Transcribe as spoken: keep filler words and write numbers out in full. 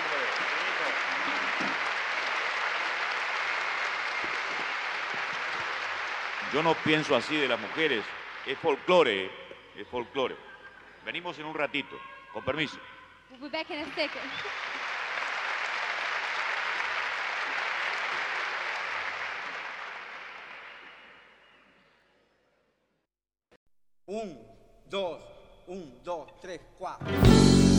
Yo no pienso así de las mujeres. Es folclore, es folclore. Venimos en un ratito. Con permiso. We'll be back in a second. Un, dos, un, dos, tres, cuatro.